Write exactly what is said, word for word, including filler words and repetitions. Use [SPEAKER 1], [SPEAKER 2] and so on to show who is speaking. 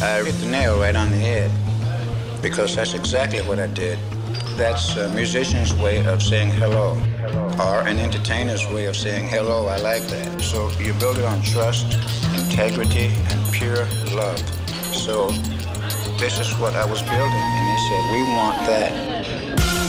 [SPEAKER 1] I hit the nail right on the head because that's exactly what I did. That's a musician's way of saying hello, or an entertainer's way of saying hello. I like that. So you build it on trust, integrity, and pure love. So this is what I was building, and they said, we want that.